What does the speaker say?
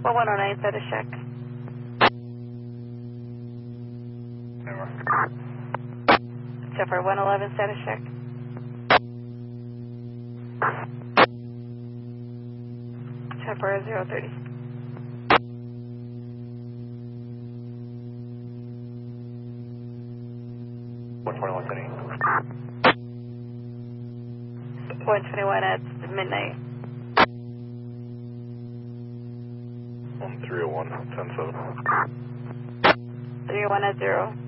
1109 status check. Never. Chopper 111 status check. Chopper 030. One 121 at midnight. 1301, 107. 31 at 0.